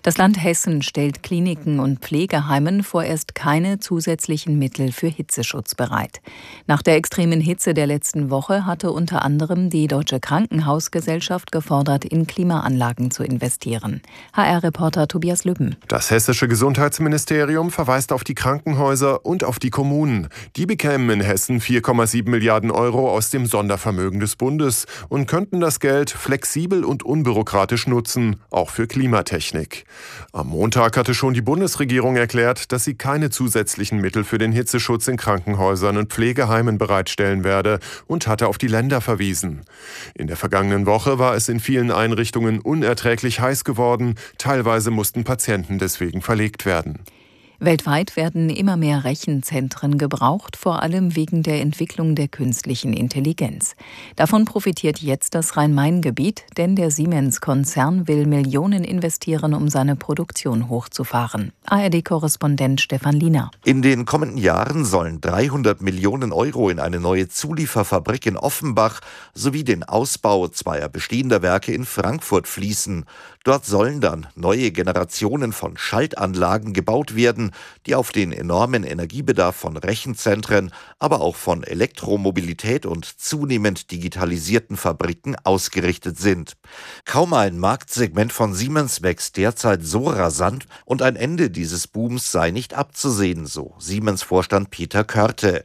Das Land Hessen stellt Kliniken und Pflegeheimen vorerst keine zusätzlichen Mittel für Hitzeschutz bereit. Nach der extremen Hitze der letzten Woche hatte unter anderem die Deutsche Krankenhausgesellschaft gefordert, in Klimaanlagen zu investieren. HR-Reporter Tobias Lübben. Das hessische Gesundheitsministerium verweist auf die Krankenhäuser und auf die Kommunen. Die bekämen in Hessen 4,7 Milliarden Euro aus dem Sondervermögen des Bundes und könnten das Geld flexibel und unbürokratisch nutzen, auch für Klimatechnik. Am Montag hatte schon die Bundesregierung erklärt, dass sie keine zusätzlichen Mittel für den Hitzeschutz in Krankenhäusern und Pflegeheimen bereitstellen werde und hatte auf die Länder verwiesen. In der vergangenen Woche war es in vielen Einrichtungen unerträglich heiß geworden, teilweise mussten Patienten deswegen verlegt werden. Weltweit werden immer mehr Rechenzentren gebraucht, vor allem wegen der Entwicklung der künstlichen Intelligenz. Davon profitiert jetzt das Rhein-Main-Gebiet, denn der Siemens-Konzern will Millionen investieren, um seine Produktion hochzufahren. ARD-Korrespondent Stefan Liener. In den kommenden Jahren sollen 300 Millionen Euro in eine neue Zulieferfabrik in Offenbach sowie den Ausbau zweier bestehender Werke in Frankfurt fließen. Dort sollen dann neue Generationen von Schaltanlagen gebaut werden, die auf den enormen Energiebedarf von Rechenzentren, aber auch von Elektromobilität und zunehmend digitalisierten Fabriken ausgerichtet sind. Kaum ein Marktsegment von Siemens wächst derzeit so rasant und ein Ende dieses Booms sei nicht abzusehen, so Siemens-Vorstand Peter Körte.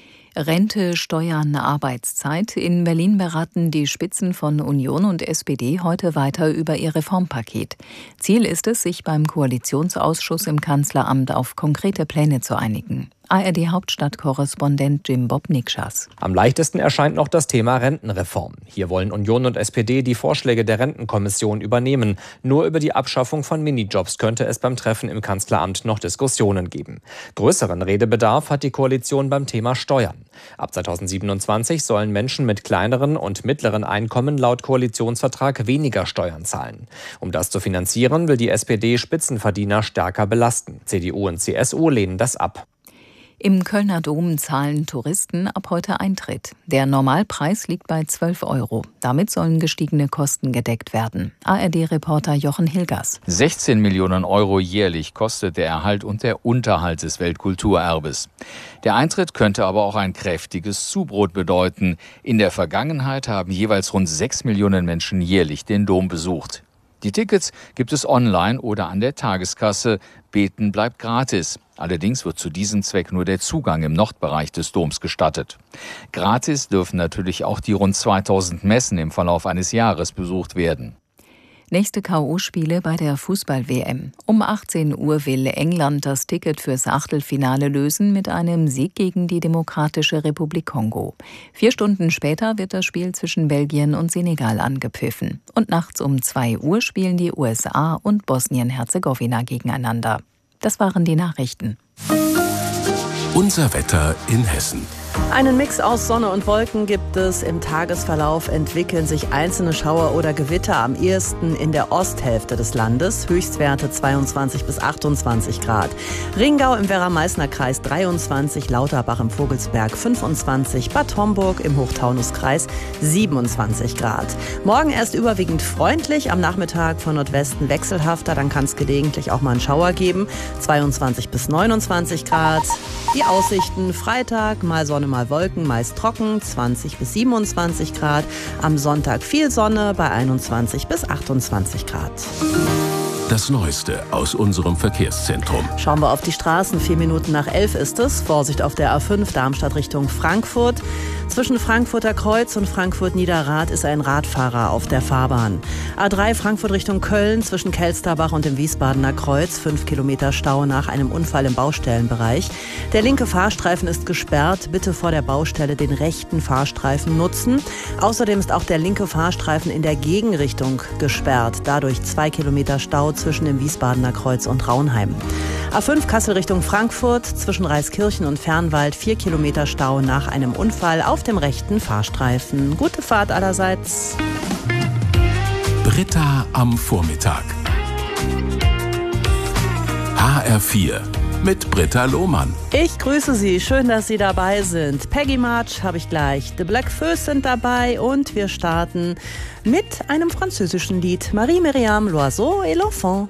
Rente, Steuern, Arbeitszeit. In Berlin beraten die Spitzen von Union und SPD heute weiter über ihr Reformpaket. Ziel ist es, sich beim Koalitionsausschuss im Kanzleramt auf konkrete Pläne zu einigen. ARD-Hauptstadtkorrespondent Jim Bob Nikschas. Am leichtesten erscheint noch das Thema Rentenreform. Hier wollen Union und SPD die Vorschläge der Rentenkommission übernehmen. Nur über die Abschaffung von Minijobs könnte es beim Treffen im Kanzleramt noch Diskussionen geben. Größeren Redebedarf hat die Koalition beim Thema Steuern. Ab 2027 sollen Menschen mit kleineren und mittleren Einkommen laut Koalitionsvertrag weniger Steuern zahlen. Um das zu finanzieren, will die SPD Spitzenverdiener stärker belasten. CDU und CSU lehnen das ab. Im Kölner Dom zahlen Touristen ab heute Eintritt. Der Normalpreis liegt bei 12 €. Damit sollen gestiegene Kosten gedeckt werden. ARD-Reporter Jochen Hilgers. 16 Millionen Euro jährlich kostet der Erhalt und der Unterhalt des Weltkulturerbes. Der Eintritt könnte aber auch ein kräftiges Zubrot bedeuten. In der Vergangenheit haben jeweils rund 6 Millionen Menschen jährlich den Dom besucht. Die Tickets gibt es online oder an der Tageskasse. Beten bleibt gratis. Allerdings wird zu diesem Zweck nur der Zugang im Nordbereich des Doms gestattet. Gratis dürfen natürlich auch die rund 2000 Messen im Verlauf eines Jahres besucht werden. Nächste K.O.-Spiele bei der Fußball-WM. Um 18 Uhr will England das Ticket fürs Achtelfinale lösen mit einem Sieg gegen die Demokratische Republik Kongo. 4 Stunden später wird das Spiel zwischen Belgien und Senegal angepfiffen. Und nachts um 2 Uhr spielen die USA und Bosnien-Herzegowina gegeneinander. Das waren die Nachrichten. Unser Wetter in Hessen. Einen Mix aus Sonne und Wolken gibt es. Im Tagesverlauf entwickeln sich einzelne Schauer oder Gewitter am ehesten in der Osthälfte des Landes. Höchstwerte 22 bis 28 Grad. Ringau im Werra-Meißner-Kreis 23, Lauterbach im Vogelsberg 25, Bad Homburg im Hochtaunuskreis 27 Grad. Morgen erst überwiegend freundlich, am Nachmittag von Nordwesten wechselhafter, dann kann es gelegentlich auch mal einen Schauer geben. 22 bis 29 Grad. Die Aussichten: Freitag mal Sonne, mal Wolken, meist trocken, 20 bis 27 Grad. Am Sonntag viel Sonne bei 21 bis 28 Grad. Das Neueste aus unserem Verkehrszentrum. Schauen wir auf die Straßen. 4 Minuten nach 11 ist es. Vorsicht auf der A5 Darmstadt Richtung Frankfurt. Zwischen Frankfurter Kreuz und Frankfurt-Niederrad ist ein Radfahrer auf der Fahrbahn. A3 Frankfurt Richtung Köln zwischen Kelsterbach und dem Wiesbadener Kreuz. 5 Kilometer Stau nach einem Unfall im Baustellenbereich. Der linke Fahrstreifen ist gesperrt. Bitte vor der Baustelle den rechten Fahrstreifen nutzen. Außerdem ist auch der linke Fahrstreifen in der Gegenrichtung gesperrt. Dadurch 2 Kilometer Stau zwischen dem Wiesbadener Kreuz und Raunheim. A5 Kassel Richtung Frankfurt zwischen Reiskirchen und Fernwald 4 Kilometer Stau nach einem Unfall auf dem rechten Fahrstreifen. Gute Fahrt allerseits. Britta am Vormittag. HR4 mit Britta Lohmann. Ich grüße Sie, schön, dass Sie dabei sind. Peggy March habe ich gleich, The Black Föß sind dabei und wir starten mit einem französischen Lied. Marie-Myriam Loiseau et l'Enfant.